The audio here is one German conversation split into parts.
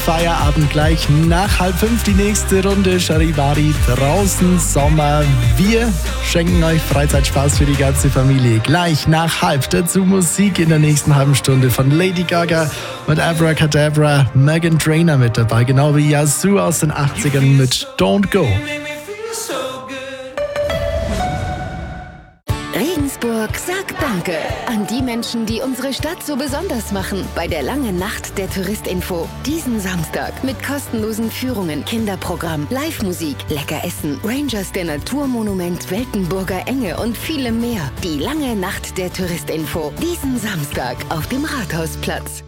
Feierabend gleich nach 4:30 die nächste Runde Charivari draußen Sommer. Wir schenken euch Freizeitspaß für die ganze Familie. Gleich nach 4:30 dazu Musik in der nächsten halben Stunde von Lady Gaga mit Abracadabra, Meghan Trainor mit dabei, genau wie Yazoo aus den 80ern mit Don't Go. Regensburg sagt Danke an die Menschen, die unsere Stadt so besonders machen. Bei der langen Nacht der Touristinfo. Diesen Samstag mit kostenlosen Führungen, Kinderprogramm, Live-Musik, lecker Essen, Rangers der Naturmonument, Weltenburger Enge und vielem mehr. Die lange Nacht der Touristinfo. Diesen Samstag auf dem Rathausplatz.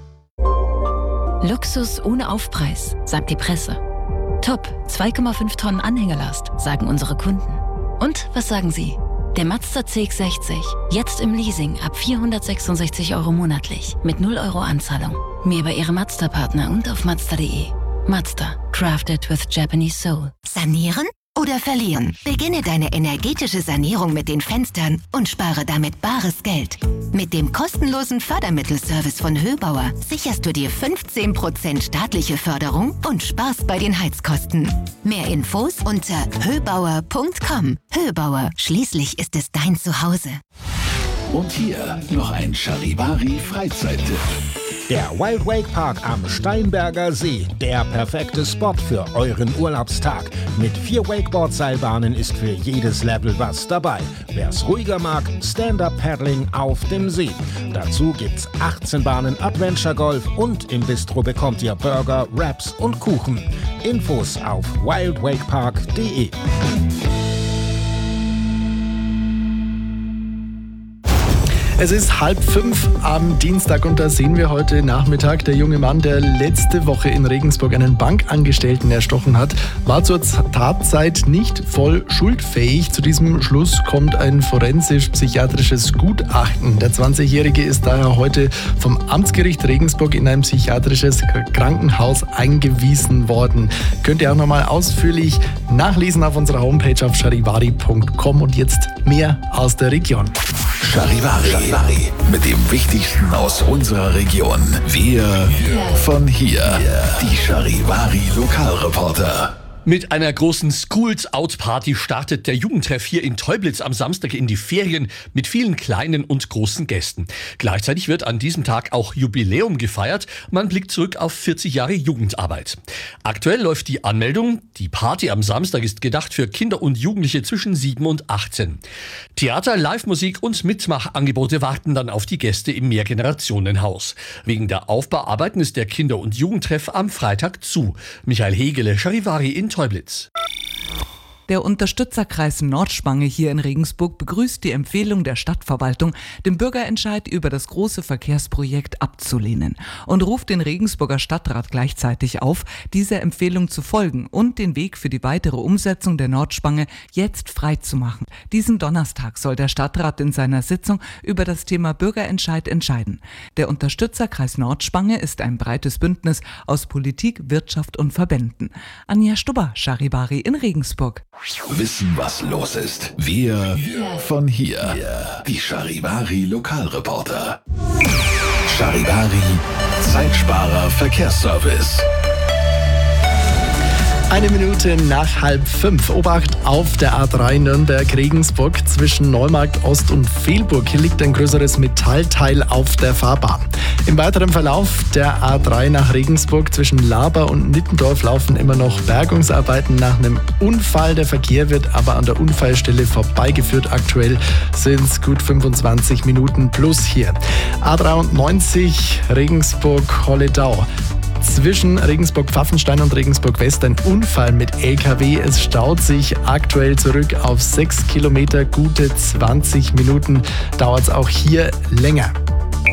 Luxus ohne Aufpreis, sagt die Presse. Top, 2,5 Tonnen Anhängerlast, sagen unsere Kunden. Und was sagen Sie? Der Mazda CX-60, jetzt im Leasing ab 466 € monatlich, mit 0 € Anzahlung. Mehr bei Ihrem Mazda-Partner und auf Mazda.de. Mazda, crafted with Japanese soul. Sanieren oder verlieren? Beginne deine energetische Sanierung mit den Fenstern und spare damit bares Geld. Mit dem kostenlosen Fördermittelservice von Höbauer sicherst du dir 15% staatliche Förderung und sparst bei den Heizkosten. Mehr Infos unter höbauer.com. Höbauer, schließlich ist es dein Zuhause. Und hier noch ein Charivari-Freizeittipp. Der Wild Wake Park am Steinberger See, der perfekte Spot für euren Urlaubstag. Mit 4 Wakeboard-Seilbahnen ist für jedes Level was dabei. Wer's ruhiger mag, Stand-Up-Paddling auf dem See. Dazu gibt's 18 Bahnen Adventure Golf und im Bistro bekommt ihr Burger, Wraps und Kuchen. Infos auf wildwakepark.de. Es ist 4:30 am Dienstag und da sehen wir heute Nachmittag, der junge Mann, der letzte Woche in Regensburg einen Bankangestellten erstochen hat, war zur Tatzeit nicht voll schuldfähig. Zu diesem Schluss kommt ein forensisch-psychiatrisches Gutachten. Der 20-Jährige ist daher heute vom Amtsgericht Regensburg in ein psychiatrisches Krankenhaus eingewiesen worden. Könnt ihr auch nochmal ausführlich nachlesen auf unserer Homepage auf charivari.com. Und jetzt mehr aus der Region. Charivari mit dem Wichtigsten aus unserer Region. Wir von hier. Die Charivari Lokalreporter. Mit einer großen Schools-Out-Party startet der Jugendtreff hier in Teublitz am Samstag in die Ferien mit vielen kleinen und großen Gästen. Gleichzeitig wird an diesem Tag auch Jubiläum gefeiert. Man blickt zurück auf 40 Jahre Jugendarbeit. Aktuell läuft die Anmeldung. Die Party am Samstag ist gedacht für Kinder und Jugendliche zwischen 7 und 18. Theater, Live-Musik und Mitmachangebote warten dann auf die Gäste im Mehrgenerationenhaus. Wegen der Aufbauarbeiten ist der Kinder- und Jugendtreff am Freitag zu. Michael Hegele, Charivari in Teublitz. Der Unterstützerkreis Nordspange hier in Regensburg begrüßt die Empfehlung der Stadtverwaltung, den Bürgerentscheid über das große Verkehrsprojekt abzulehnen und ruft den Regensburger Stadtrat gleichzeitig auf, dieser Empfehlung zu folgen und den Weg für die weitere Umsetzung der Nordspange jetzt frei zu machen. Diesen Donnerstag soll der Stadtrat in seiner Sitzung über das Thema Bürgerentscheid entscheiden. Der Unterstützerkreis Nordspange ist ein breites Bündnis aus Politik, Wirtschaft und Verbänden. Anja Stubber, Charivari in Regensburg. Wissen, was los ist. Wir von hier. Die Charivari Lokalreporter. Charivari Zeitsparer Verkehrsservice. 1 Minute nach 4:30. Obacht auf der A3 Nürnberg-Regensburg zwischen Neumarkt Ost und Fehlburg. Hier liegt ein größeres Metallteil auf der Fahrbahn. Im weiteren Verlauf der A3 nach Regensburg zwischen Laber und Nittendorf laufen immer noch Bergungsarbeiten nach einem Unfall. Der Verkehr wird aber an der Unfallstelle vorbeigeführt. Aktuell sind es gut 25 Minuten plus hier. A93 Regensburg-Holledau. Zwischen Regensburg-Pfaffenstein und Regensburg-West ein Unfall mit LKW. Es staut sich aktuell zurück auf 6 Kilometer. Gute 20 Minuten dauert es auch hier länger.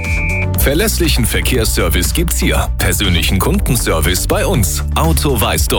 Verlässlichen Verkehrsservice gibt's hier. Persönlichen Kundenservice bei uns. Auto Weißdorf.